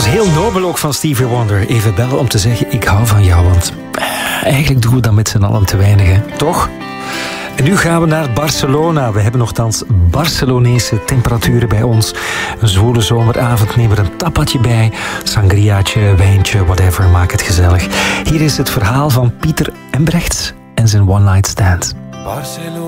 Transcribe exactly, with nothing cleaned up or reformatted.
was heel nobel ook van Stevie Wonder. Even bellen om te zeggen, ik hou van jou. Want eigenlijk doen we dat met z'n allen te weinig, hè? Toch? En nu gaan we naar Barcelona. We hebben nogthans Barcelonese temperaturen bij ons. Een zwoele zomeravond, neem er een tapatje bij. Sangriaatje, wijntje, whatever, maak het gezellig. Hier is het verhaal van Pieter Embrechts en zijn One Night Stand. Barcelona.